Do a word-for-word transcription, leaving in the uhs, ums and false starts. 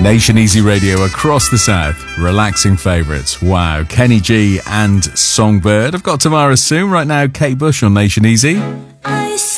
Nation Easy Radio across the south. Relaxing favourites. Wow. Kenny G and Songbird. I've got Tamara Soon right now. Kate Bush on Nation Easy.